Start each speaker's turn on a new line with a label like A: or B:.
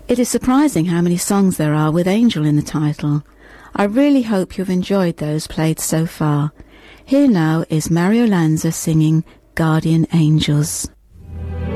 A: It is surprising how many songs there are with Angel in the title. I really hope you've enjoyed those played so far. Here now is Mario Lanza singing Guardian Angels.